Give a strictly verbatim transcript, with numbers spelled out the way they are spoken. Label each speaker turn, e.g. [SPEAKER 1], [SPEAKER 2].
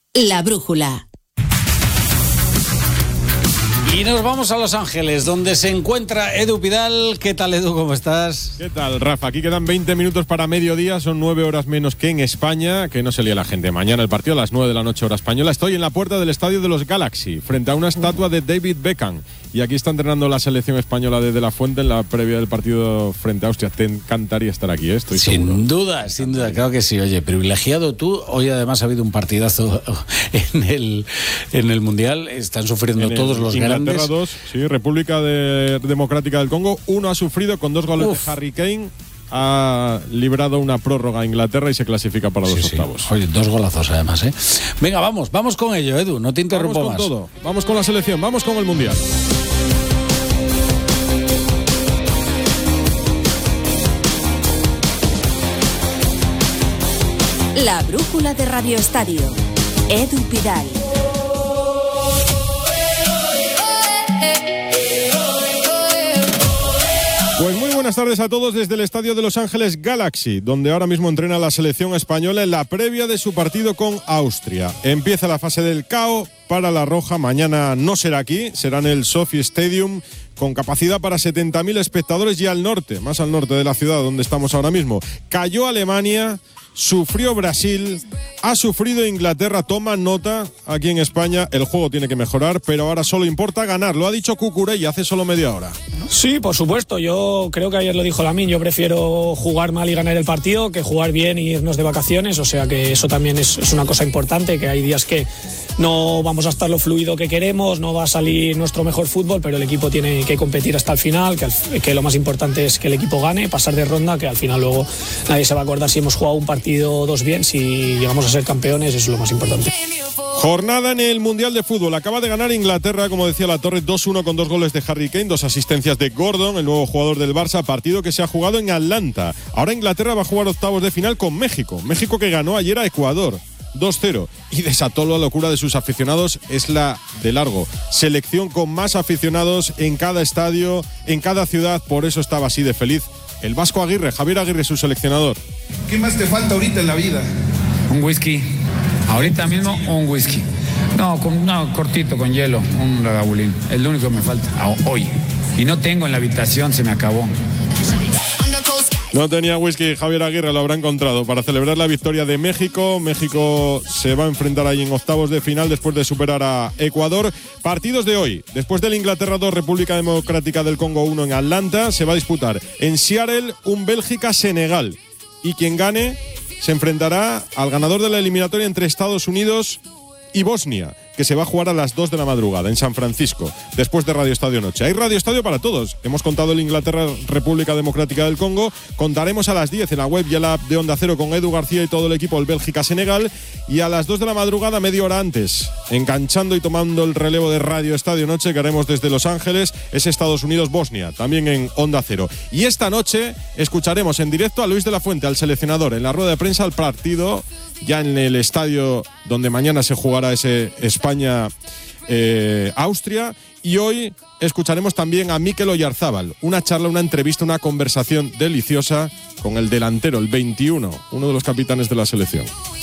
[SPEAKER 1] La Brújula.
[SPEAKER 2] Y nos vamos a Los Ángeles, donde se encuentra Edu Pidal. ¿Qué tal, Edu? ¿Cómo estás?
[SPEAKER 3] ¿Qué tal, Rafa? Aquí quedan veinte minutos para mediodía, son nueve horas menos que en España. Que no se lía la gente. Mañana el partido a las nueve de la noche, hora española. Estoy en la puerta del estadio de los Galaxy, frente a una estatua de David Beckham. Y aquí está entrenando la selección española de De La Fuente en la previa del partido frente a Austria. Te encantaría estar aquí, ¿eh? Estoy
[SPEAKER 2] sin
[SPEAKER 3] seguro.
[SPEAKER 2] duda, sin duda, claro que sí. Oye, privilegiado tú. Hoy además ha habido un partidazo en el, en el Mundial. Están sufriendo
[SPEAKER 3] En
[SPEAKER 2] todos los
[SPEAKER 3] Inglaterra
[SPEAKER 2] grandes.
[SPEAKER 3] dos, sí, República de, Democrática del Congo. Uno ha sufrido con dos goles Uf. de Harry Kane. Ha librado una prórroga a Inglaterra y se clasifica para los sí, octavos.
[SPEAKER 2] Sí. Oye, dos golazos además, ¿eh? Venga, vamos, vamos con ello, Edu. No te interrumpo
[SPEAKER 3] vamos con
[SPEAKER 2] más.
[SPEAKER 3] Todo. Vamos con la selección, vamos con el Mundial.
[SPEAKER 1] La Brújula de Radio Estadio. Edu Pidal.
[SPEAKER 3] Pues muy buenas tardes a todos desde el estadio de Los Ángeles Galaxy, donde ahora mismo entrena la selección española en la previa de su partido con Austria. Empieza la fase del C A O para la Roja. Mañana no será aquí, será en el Sophie Stadium, con capacidad para setenta mil espectadores, y al norte, más al norte de la ciudad donde estamos ahora mismo. Cayó Alemania, sufrió Brasil, ha sufrido Inglaterra. Toma nota, aquí en España el juego tiene que mejorar, pero ahora solo importa ganar. Lo ha dicho Cucurella hace solo media hora.
[SPEAKER 4] Sí, por supuesto. Yo creo que ayer lo dijo Lamine. Yo prefiero jugar mal y ganar el partido que jugar bien y irnos de vacaciones. O sea que eso también es, es una cosa importante, que hay días que no vamos a estar lo fluido que queremos, no va a salir nuestro mejor fútbol, pero el equipo tiene que competir hasta el final, que, al, que lo más importante es que el equipo gane, pasar de ronda, que al final luego nadie se va a acordar si hemos jugado un partido o dos bien, si llegamos a ser campeones, eso es lo más importante.
[SPEAKER 3] Jornada en el Mundial de Fútbol. Acaba de ganar Inglaterra, como decía La Torre, dos uno con dos goles de Harry Kane, dos asistencias de Gordon, el nuevo jugador del Barça, partido que se ha jugado en Atlanta. Ahora Inglaterra va a jugar octavos de final con México. México que ganó ayer a Ecuador dos cero y desató la locura de sus aficionados. Es la de largo selección con más aficionados en cada estadio, en cada ciudad, por eso estaba así de feliz el Vasco Aguirre, Javier Aguirre, su seleccionador.
[SPEAKER 5] ¿Qué más te falta ahorita en la vida?
[SPEAKER 6] Un whisky, ahorita mismo un whisky. No, con, no cortito, con hielo, un ragabulín, es lo único que me falta hoy. Y no tengo en la habitación, se me acabó.
[SPEAKER 3] No tenía whisky, Javier Aguirre lo habrá encontrado para celebrar la victoria de México. México se va a enfrentar ahí en octavos de final después de superar a Ecuador. Partidos de hoy. Después del Inglaterra dos, República Democrática del Congo uno en Atlanta, se va a disputar en Seattle un Bélgica-Senegal. Y quien gane se enfrentará al ganador de la eliminatoria entre Estados Unidos y Bosnia, que se va a jugar a las dos de la madrugada en San Francisco, después de Radio Estadio Noche. Hay Radio Estadio para todos. Hemos contado el Inglaterra-República Democrática del Congo. Contaremos a las diez en la web y en la app de Onda Cero con Edu García y todo el equipo del Bélgica-Senegal. Y a las dos de la madrugada, media hora antes, enganchando y tomando el relevo de Radio Estadio Noche que haremos desde Los Ángeles, es Estados Unidos-Bosnia, también en Onda Cero. Y esta noche escucharemos en directo a Luis de la Fuente, al seleccionador, en la rueda de prensa al partido, ya en el estadio donde mañana se jugará ese España-Austria. Eh, y hoy escucharemos también a Mikel Oyarzábal, una charla, una entrevista, una conversación deliciosa con el delantero, el veintiuno, uno de los capitanes de la selección.